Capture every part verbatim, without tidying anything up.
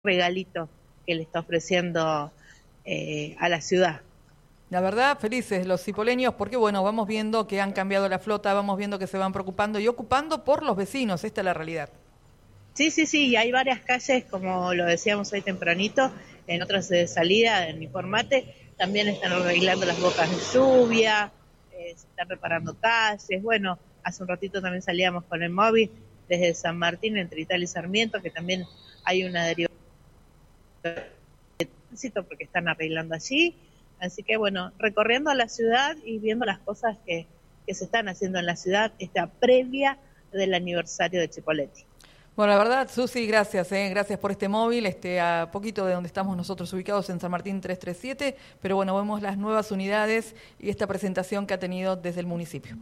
regalito que le está ofreciendo eh, a la ciudad. La verdad, felices los cipoleños, porque bueno, vamos viendo que han cambiado la flota, vamos viendo que se van preocupando y ocupando por los vecinos, esta es la realidad. Sí, sí, sí, y hay varias calles, como lo decíamos hoy tempranito, en otras de salida, en Informate, también están arreglando las bocas de lluvia, eh, se están reparando calles. Bueno, hace un ratito también salíamos con el móvil desde San Martín, entre Italia y Sarmiento, que también hay una deriva de tránsito porque están arreglando allí. Así que bueno, recorriendo la ciudad y viendo las cosas que, que se están haciendo en la ciudad, esta previa del aniversario de Chipoleti. Bueno, la verdad, Susi, gracias, eh, gracias por este móvil, este, a poquito de donde estamos nosotros ubicados en San Martín trescientos treinta y siete, pero bueno, vemos las nuevas unidades y esta presentación que ha tenido desde el municipio.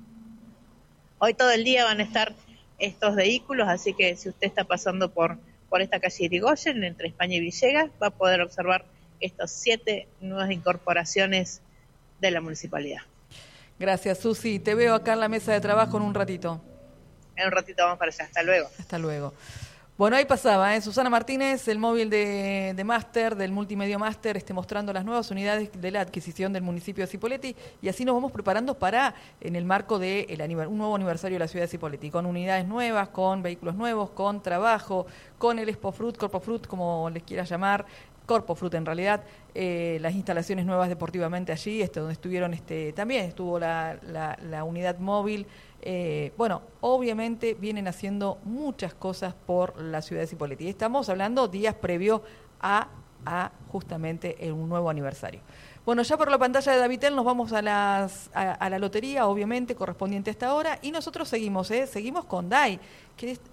Hoy todo el día van a estar estos vehículos, así que si usted está pasando por, por esta calle Irigoyen, entre España y Villegas, va a poder observar estas siete nuevas incorporaciones de la municipalidad. Gracias, Susi. Te veo acá en la mesa de trabajo en un ratito. En un ratito vamos para allá. Hasta luego. Hasta luego. Bueno, ahí pasaba, ¿eh? Susana Martínez, el móvil de, de Máster, del Multimedia Máster, este, mostrando las nuevas unidades de la adquisición del municipio de Cipolletti, y así nos vamos preparando para, en el marco de el aniver- un nuevo aniversario de la ciudad de Cipolletti, con unidades nuevas, con vehículos nuevos, con trabajo, con el Expofrut, Corpofrut, como les quieras llamar, Corpofrut en realidad, eh, las instalaciones nuevas deportivamente allí, este, donde estuvieron, este, también estuvo la, la, la unidad móvil. Eh, bueno, obviamente vienen haciendo muchas cosas por la ciudad de Cipolletti. Estamos hablando días previo a, a justamente un nuevo aniversario. Bueno, ya por la pantalla de Davitel nos vamos a, las, a, a la lotería, obviamente, correspondiente a esta hora, y nosotros seguimos, ¿eh? Seguimos con D A I, que es,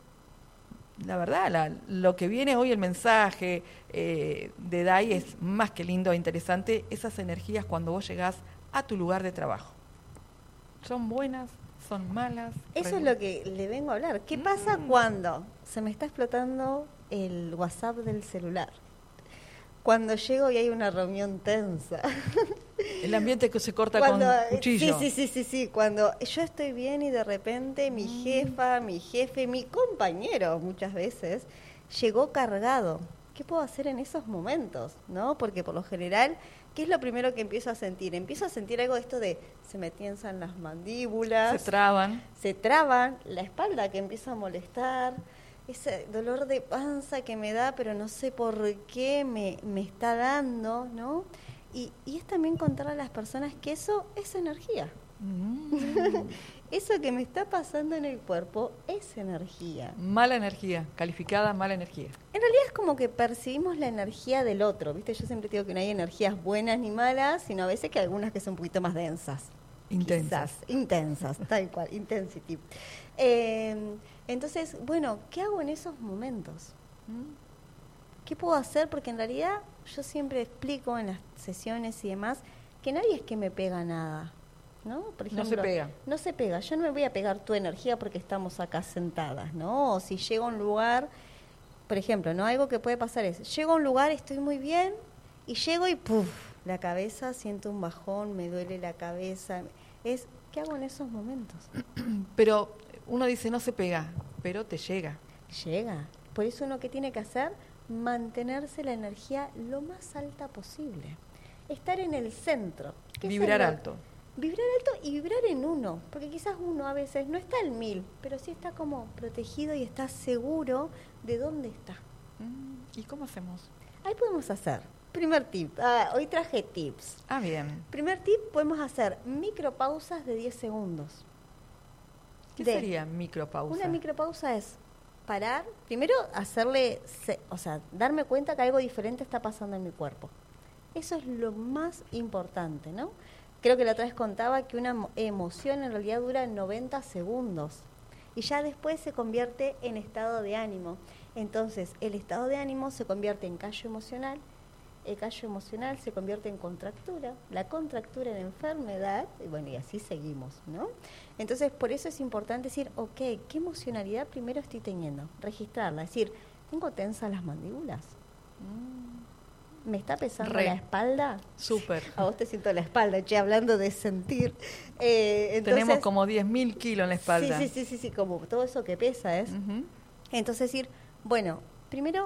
la verdad, la, lo que viene hoy, el mensaje eh, de D A I es más que lindo e interesante, esas energías cuando vos llegás a tu lugar de trabajo. Son buenas, son malas. Eso es lo que le vengo a hablar. ¿Qué pasa mm. cuando se me está explotando el WhatsApp del celular? Cuando llego y hay una reunión tensa. El ambiente que se corta cuando, con cuchillo. Sí, sí, sí, sí, sí. Cuando yo estoy bien y de repente mi mm. jefa, mi jefe, mi compañero muchas veces llegó cargado. ¿Qué puedo hacer en esos momentos? ¿No? Porque por lo general, ¿qué es lo primero que empiezo a sentir? Empiezo a sentir algo de esto de se me tiensan las mandíbulas. Se traban. Se traban, la espalda que empieza a molestar, ese dolor de panza que me da, pero no sé por qué me, me está dando, ¿no? Y, y es también contarle a las personas que eso es energía. Mm. Eso que me está pasando en el cuerpo es energía. Mala energía, calificada mala energía. En realidad es como que percibimos la energía del otro, ¿viste? Yo siempre digo que no hay energías buenas ni malas, sino a veces que hay algunas que son un poquito más densas. Intensas. Quizás, intensas, tal cual, intensity. Eh, entonces, bueno, ¿qué hago en esos momentos? ¿Mm? ¿Qué puedo hacer? Porque en realidad yo siempre explico en las sesiones y demás que nadie es que me pega nada. ¿No? Por ejemplo, no se pega. No se pega. Yo no me voy a pegar tu energía porque estamos acá sentadas, ¿no? O si llego a un lugar, por ejemplo, ¿no? Algo que puede pasar es, llego a un lugar, estoy muy bien, y llego y ¡puf! La cabeza, siento un bajón, me duele la cabeza. Es, ¿qué hago en esos momentos? Pero uno dice, no se pega, pero te llega. Llega. Por eso uno que tiene que hacer, mantenerse la energía lo más alta posible. Estar en el centro. Vibrar alto. Vibrar alto y vibrar en uno, porque quizás uno a veces no está al mil, pero sí está como protegido y está seguro de dónde está. ¿Y cómo hacemos? Ahí podemos hacer. Primer tip. Ah, hoy traje tips. Ah, bien. Primer tip, podemos hacer micropausas de diez segundos. ¿Qué de, sería micropausa? Una micropausa es parar, primero hacerle, o sea, darme cuenta que algo diferente está pasando en mi cuerpo. Eso es lo más importante, ¿no? Creo que la otra vez contaba que una emoción en realidad dura noventa segundos y ya después se convierte en estado de ánimo. Entonces, el estado de ánimo se convierte en callo emocional, el callo emocional se convierte en contractura, la contractura en enfermedad, y bueno, y así seguimos, ¿no? Entonces, por eso es importante decir, ok, ¿qué emocionalidad primero estoy teniendo? Registrarla, es decir, ¿tengo tensas las mandíbulas? Mm. ¿Me está pesando Re. la espalda? Súper. A vos te siento la espalda, che, hablando de sentir. Eh, entonces, tenemos como diez mil kilos en la espalda. Sí, sí, sí, sí, sí, como todo eso que pesa es. Uh-huh. Entonces decir, bueno, primero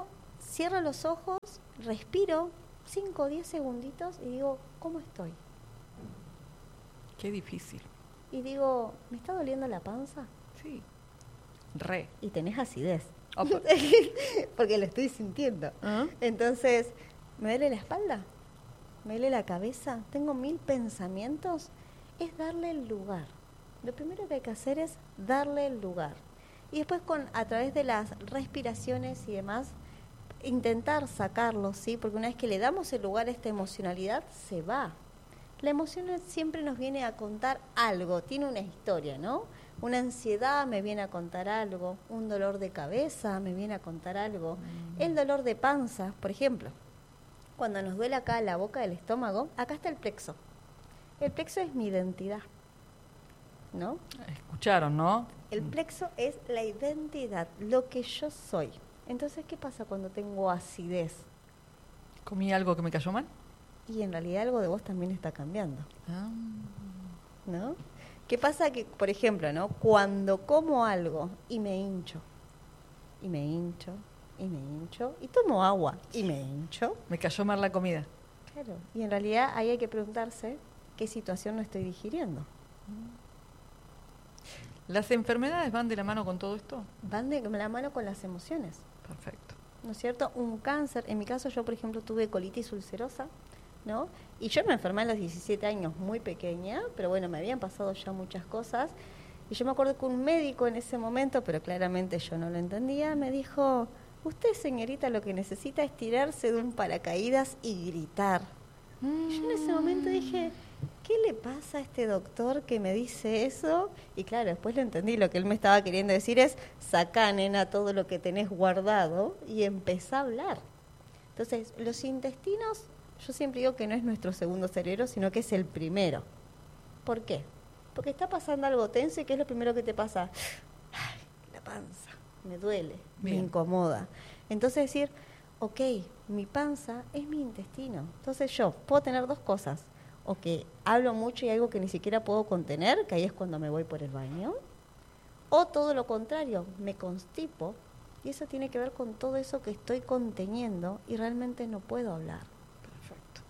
cierro los ojos, respiro cinco o diez segunditos y digo, ¿cómo estoy? Qué difícil. Y digo, ¿me está doliendo la panza? Sí. Re. Y tenés acidez. Opa. Porque lo estoy sintiendo. ¿Ah? Entonces, ¿me duele la espalda? ¿Me duele la cabeza? ¿Tengo mil pensamientos? Es darle el lugar. Lo primero que hay que hacer es darle el lugar. Y después, con a través de las respiraciones y demás, intentar sacarlo, ¿sí? Porque una vez que le damos el lugar a esta emocionalidad, se va. La emoción siempre nos viene a contar algo, tiene una historia, ¿no? Una ansiedad me viene a contar algo, un dolor de cabeza me viene a contar algo. Mm. El dolor de panza, por ejemplo, cuando nos duele acá la boca del estómago, acá está el plexo. El plexo es mi identidad, ¿no? Escucharon, ¿no? El plexo es la identidad, lo que yo soy. Entonces, ¿qué pasa cuando tengo acidez? ¿Comí algo que me cayó mal? Y en realidad algo de vos también está cambiando, Ah. ¿no? ¿Qué pasa? Que, por ejemplo, ¿no? Cuando como algo y me hincho, y me hincho, y me hincho, y tomo agua, y me hincho. Me cayó mal la comida. Claro. Y en realidad ahí hay que preguntarse qué situación no estoy digiriendo. ¿Las enfermedades van de la mano con todo esto? Van de la mano con las emociones. Perfecto. ¿No es cierto? Un cáncer, en mi caso yo, por ejemplo, tuve colitis ulcerosa, ¿no? Y yo me enfermé a los diecisiete años, muy pequeña, pero bueno, me habían pasado ya muchas cosas. Y yo me acuerdo que un médico en ese momento, pero claramente yo no lo entendía, me dijo, usted, señorita, lo que necesita es tirarse de un paracaídas y gritar. Mm. Y yo en ese momento dije, ¿qué le pasa a este doctor que me dice eso? Y claro, después lo entendí, lo que él me estaba queriendo decir es, sacá, nena, todo lo que tenés guardado y empezá a hablar. Entonces, los intestinos, yo siempre digo que no es nuestro segundo cerebro, sino que es el primero. ¿Por qué? Porque está pasando algo tenso y ¿qué es lo primero que te pasa? Ay, la panza, me duele, Bien. me incomoda. Entonces decir, ok, mi panza es mi intestino. Entonces yo puedo tener dos cosas. O que hablo mucho y algo que ni siquiera puedo contener, que ahí es cuando me voy por el baño. O todo lo contrario, me constipo y eso tiene que ver con todo eso que estoy conteniendo y realmente no puedo hablar. Perfecto.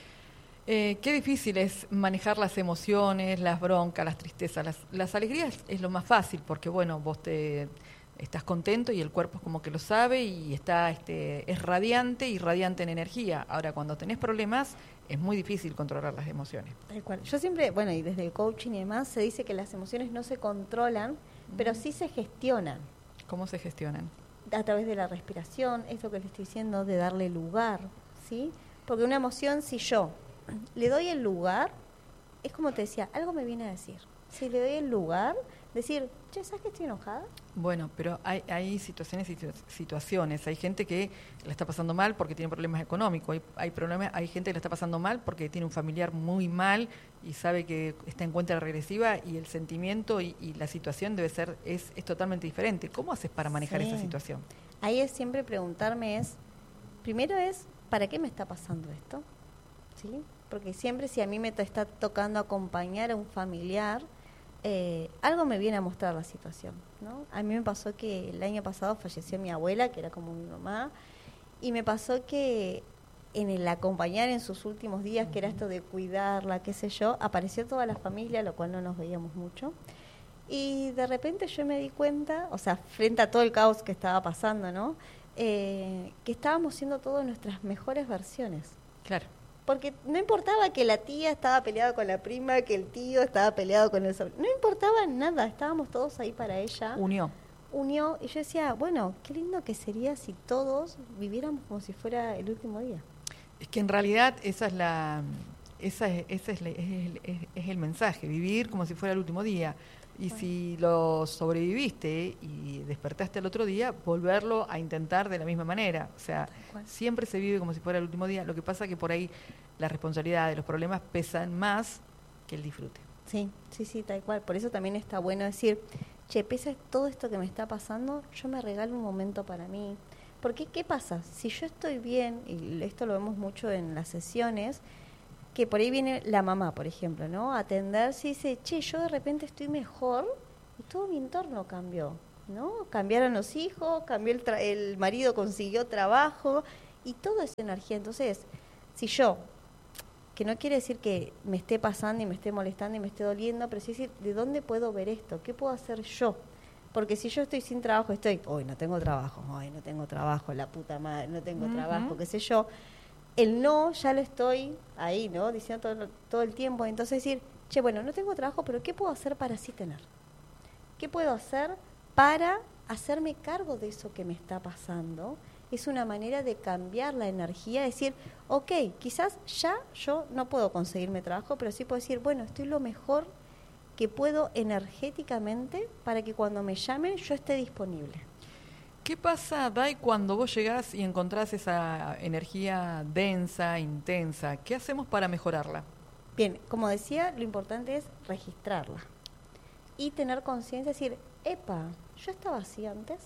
Eh, qué difícil es manejar las emociones, las broncas, las tristezas. Las, las alegrías es lo más fácil porque, bueno, vos te estás contento y el cuerpo es como que lo sabe y está este es radiante y radiante en energía. Ahora, cuando tenés problemas, es muy difícil controlar las emociones. Tal cual. Yo siempre, bueno, y desde el coaching y demás, se dice que las emociones no se controlan, mm. pero sí se gestionan. ¿Cómo se gestionan? A través de la respiración, eso que les estoy diciendo, de darle lugar, ¿sí? Porque una emoción, si yo le doy el lugar, es como te decía, algo me viene a decir. Si le doy el lugar, decir, che, ¿sabes que estoy enojada? Bueno, pero hay, hay situaciones y situaciones. Hay gente que la está pasando mal porque tiene problemas económicos. Hay, hay problemas, hay gente que la está pasando mal porque tiene un familiar muy mal y sabe que está en cuenta regresiva y el sentimiento y, y la situación debe ser es, es totalmente diferente. ¿Cómo haces para manejar sí. esa situación? Ahí es siempre preguntarme es, primero es, ¿para qué me está pasando esto? ¿Sí? Porque siempre si a mí me t- está tocando acompañar a un familiar, Eh, algo me viene a mostrar la situación, ¿no? A mí me pasó que el año pasado falleció mi abuela, que era como mi mamá, y me pasó que en el acompañar en sus últimos días, que era esto de cuidarla, qué sé yo, apareció toda la familia, lo cual no nos veíamos mucho, y de repente yo me di cuenta, o sea, frente a todo el caos que estaba pasando, ¿no? Eh, que estábamos siendo todas nuestras mejores versiones. Claro. Porque no importaba que la tía estaba peleada con la prima, que el tío estaba peleado con el sobrino. No importaba nada, estábamos todos ahí para ella. Unió. Unió. Y yo decía, bueno, qué lindo que sería si todos viviéramos como si fuera el último día. Es que en realidad esa es la, esa es, esa es, la, es, el, es, es el mensaje, vivir como si fuera el último día. Y bueno. Si lo sobreviviste y despertaste al otro día, volverlo a intentar de la misma manera. O sea, siempre se vive como si fuera el último día. Lo que pasa es que por ahí la responsabilidad de los problemas pesan más que el disfrute. Sí, sí, sí, tal cual. Por eso también está bueno decir, che, pese a todo esto que me está pasando, yo me regalo un momento para mí. Porque, ¿qué pasa? Si yo estoy bien, y esto lo vemos mucho en las sesiones, que por ahí viene la mamá, por ejemplo, ¿no? A atenderse y dice, che, yo de repente estoy mejor y todo mi entorno cambió. ¿no? Cambiaron los hijos, cambió el, tra- el marido, consiguió trabajo y todo es energía. Entonces, si yo, que no quiere decir que me esté pasando y me esté molestando y me esté doliendo, pero sí decir, ¿de dónde puedo ver esto? ¿Qué puedo hacer yo? Porque si yo estoy sin trabajo, estoy, hoy no tengo trabajo, hoy no tengo trabajo, la puta madre, no tengo uh-huh. trabajo, qué sé yo. El no ya lo estoy ahí, ¿no? Diciendo todo, todo el tiempo. Entonces decir, che, bueno, no tengo trabajo, pero ¿qué puedo hacer para sí tener? ¿Qué puedo hacer para hacerme cargo de eso que me está pasando? Es una manera de cambiar la energía, decir, ok, quizás ya yo no puedo conseguirme trabajo, pero sí puedo decir, bueno, estoy lo mejor que puedo energéticamente para que cuando me llamen yo esté disponible. ¿Qué pasa, Day, cuando vos llegás y encontrás esa energía densa, intensa? ¿Qué hacemos para mejorarla? Bien, como decía, lo importante es registrarla y tener conciencia, decir, epa, ¿yo estaba así antes?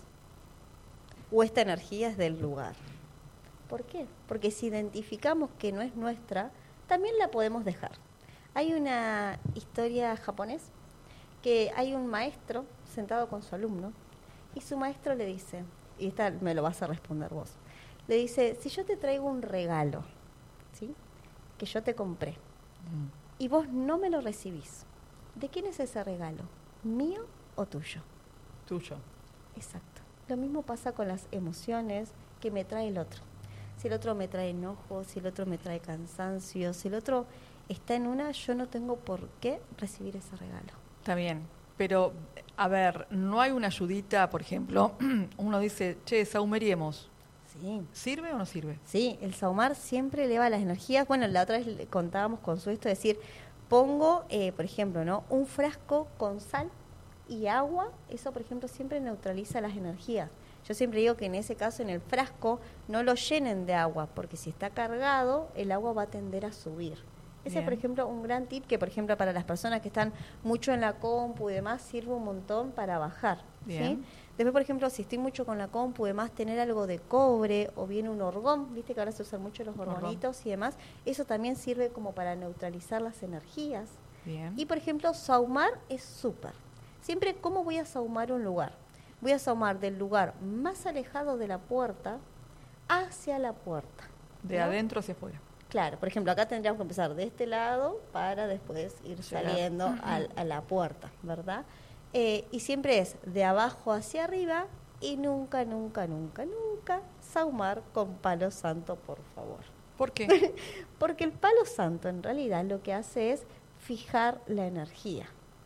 ¿O esta energía es del lugar? ¿Por qué? Porque si identificamos que no es nuestra, también la podemos dejar. Hay una historia japonés que hay un maestro sentado con su alumno y su maestro le dice, y esta me lo vas a responder vos, le dice, si yo te traigo un regalo, ¿sí?, que yo te compré, mm. y vos no me lo recibís, ¿de quién es ese regalo? ¿Mío o tuyo? Tuyo. Exacto. Lo mismo pasa con las emociones que me trae el otro. Si el otro me trae enojo, si el otro me trae cansancio, si el otro está en una, yo no tengo por qué recibir ese regalo. Está bien, pero a ver, no hay una ayudita, por ejemplo, uno dice, che, saumeriemos. Sí. ¿Sirve o no sirve? Sí, el saumar siempre eleva las energías. Bueno, la otra vez contábamos con su esto, decir, pongo, eh, por ejemplo, ¿no?, un frasco con sal y agua, eso, por ejemplo, siempre neutraliza las energías. Yo siempre digo que en ese caso, en el frasco, no lo llenen de agua, porque si está cargado, el agua va a tender a subir. Ese es, por ejemplo, un gran tip que, por ejemplo, para las personas que están mucho en la compu y demás, sirve un montón para bajar. Bien. ¿Sí? Después, por ejemplo, si estoy mucho con la compu y demás, tener algo de cobre o bien un orgón, viste que ahora se usan mucho los orgonitos y demás, eso también sirve como para neutralizar las energías. Bien. Y, por ejemplo, saumar es súper. Siempre, ¿cómo voy a saumar un lugar? Voy a saumar del lugar más alejado de la puerta hacia la puerta. De ¿no? adentro hacia afuera. Claro, por ejemplo, acá tendríamos que empezar de este lado para después ir saliendo a, a la puerta, ¿verdad? Eh, y siempre es de abajo hacia arriba y nunca, nunca, nunca, nunca saumar con palo santo, por favor. ¿Por qué? Porque el palo santo en realidad lo que hace es fijar la energía.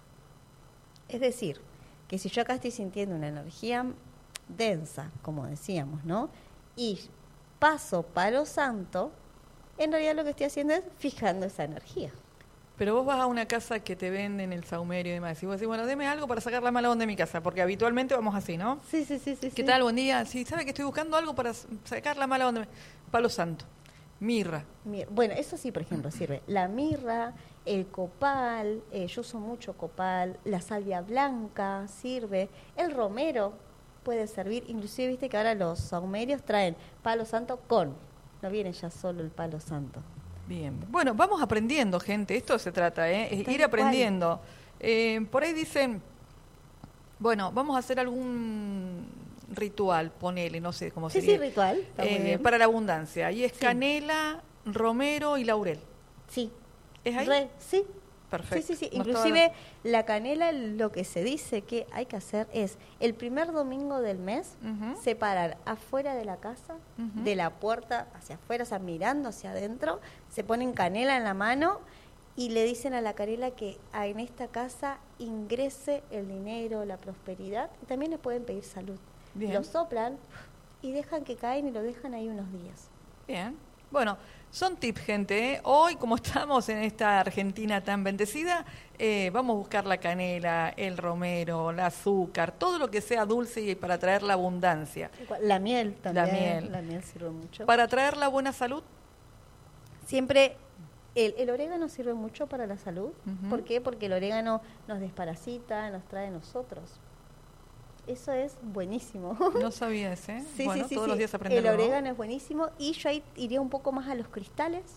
Es decir, que si yo acá estoy sintiendo una energía densa, como decíamos, ¿no?, y paso palo santo, en realidad lo que estoy haciendo es fijando esa energía. Pero vos vas a una casa que te venden el saumerio y demás, y vos decís, bueno, deme algo para sacar la mala onda de mi casa, porque habitualmente vamos así, ¿no? Sí, sí, sí. sí ¿Qué sí. tal? Buen día. Sí, ¿sabe que estoy buscando algo para sacar la mala onda? Palo santo. Mirra. Mir- bueno, eso sí, por ejemplo, sirve. La mirra, el copal, eh, yo uso mucho copal, la salvia blanca sirve, el romero puede servir, inclusive viste que ahora los saumerios traen palo santo con, no viene ya solo el palo santo. Bien, bueno, vamos aprendiendo, gente, esto se trata, ¿eh? Es Tal ir aprendiendo. Eh, por ahí dicen, bueno, vamos a hacer algún ritual, ponele, no sé cómo sí, sería. Sí, sí, ritual, está muy eh, bien. Para la abundancia, y es sí. canela, romero y laurel. Sí. ¿Es ahí? Re, sí. Perfecto. Sí, sí, sí. No Inclusive estaba... la canela, lo que se dice que hay que hacer es el primer domingo del mes uh-huh. separar afuera de la casa, uh-huh. de la puerta hacia afuera, o sea, mirando hacia adentro, se ponen canela en la mano y le dicen a la canela que en esta casa ingrese el dinero, la prosperidad, y también le pueden pedir salud. Bien. Lo soplan y dejan que caen y lo dejan ahí unos días. Bien. Bueno, son tips, gente, ¿eh? Hoy, como estamos en esta Argentina tan bendecida, eh, vamos a buscar la canela, el romero, el azúcar, todo lo que sea dulce y para traer la abundancia. La miel también. La miel. La miel sirve mucho. Para traer la buena salud. Siempre el, el orégano sirve mucho para la salud. Uh-huh. ¿Por qué? Porque el orégano nos desparasita, nos trae nosotros. Eso es buenísimo. No sabía ese, ¿eh? Sí, bueno, sí, sí, todos sí. los días aprendemos. El orégano es buenísimo y yo ahí iría un poco más a los cristales,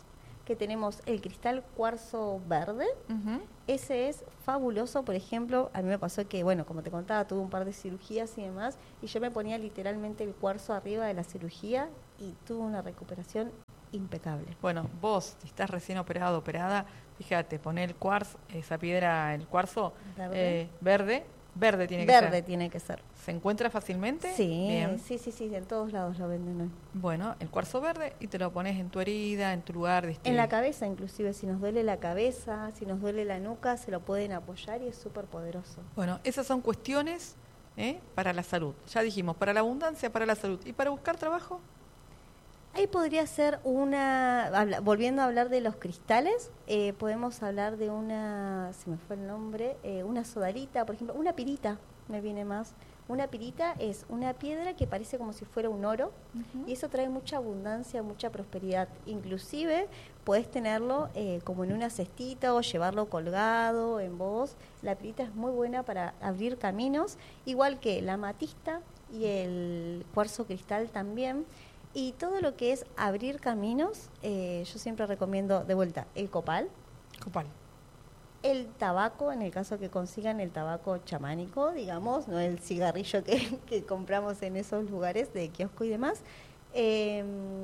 que tenemos el cristal cuarzo verde. Ujú. Ese es fabuloso, por ejemplo, a mí me pasó que, bueno, como te contaba, tuve un par de cirugías y demás, y yo me ponía literalmente el cuarzo arriba de la cirugía y tuve una recuperación impecable. Bueno, vos, si estás recién operado, operada, fíjate, poné el cuarzo, esa piedra, el cuarzo Verde. eh, verde, verde tiene que Verde ser. tiene que ser. ¿Se encuentra fácilmente? Sí, Bien. sí, sí, sí, en todos lados lo venden hoy. Bueno, el cuarzo verde y te lo pones en tu herida, en tu lugar. De En la cabeza, inclusive, si nos duele la cabeza, si nos duele la nuca, se lo pueden apoyar y es súper poderoso. Bueno, esas son cuestiones ¿eh? para la salud. Ya dijimos, para la abundancia, para la salud. ¿Y para buscar trabajo? Ahí podría ser una, habla- volviendo a hablar de los cristales, eh, podemos hablar de una, se me fue el nombre, eh, una sodalita, por ejemplo, una pirita, me viene más. Una pirita es una piedra que parece como si fuera un oro, Ujú. y eso trae mucha abundancia, mucha prosperidad. Inclusive puedes tenerlo eh, como en una cestita o llevarlo colgado en vos. La pirita es muy buena para abrir caminos, igual que la amatista y el cuarzo cristal también. Y todo lo que es abrir caminos, eh, yo siempre recomiendo de vuelta el copal, Copal. el tabaco, en el caso que consigan el tabaco chamánico, digamos, no el cigarrillo que, que compramos en esos lugares de kiosco y demás. Eh,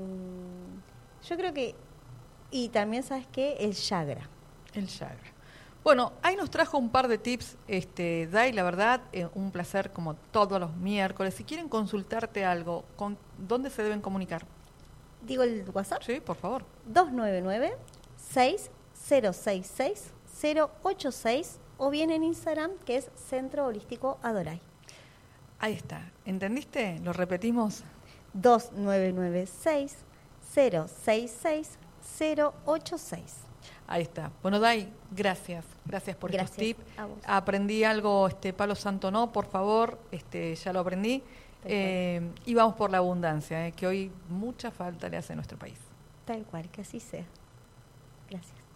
yo creo que, y también, ¿sabes qué? El Yagra. El Yagra. Bueno, ahí nos trajo un par de tips, este, Dai, la verdad, eh, un placer como todos los miércoles. Si quieren consultarte algo, ¿con dónde se deben comunicar? Digo el WhatsApp, Sí, por favor. dos nueve nueve, seis cero seis seis, cero ocho seis, o bien en Instagram, que es Centro Holístico Adoray. Ahí está. ¿Entendiste? Lo repetimos. dos nueve nueve seis, cero seis seis, cero ocho seis. Ahí está. Bueno, Dai, gracias. Gracias por Gracias estos tips. a vos. Aprendí algo, este palo santo no, por favor, este ya lo aprendí. Tal Eh, y vamos por la abundancia, eh, que hoy mucha falta le hace a nuestro país. Tal cual, que así sea. Gracias.